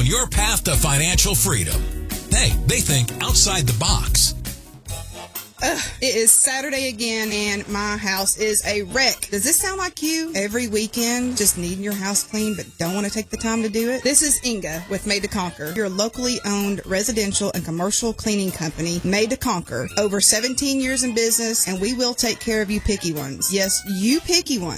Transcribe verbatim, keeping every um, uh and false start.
your path to financial freedom. Hey, they think outside the box. Ugh, it is Saturday again, and my house is a wreck. Does this sound like you? Every weekend, just needing your house clean, but don't want to take the time to do it? This is Inga with Made to Conquer, your locally owned residential and commercial cleaning company, Made to Conquer. Over seventeen years in business, and we will take care of you picky ones. Yes, you picky ones.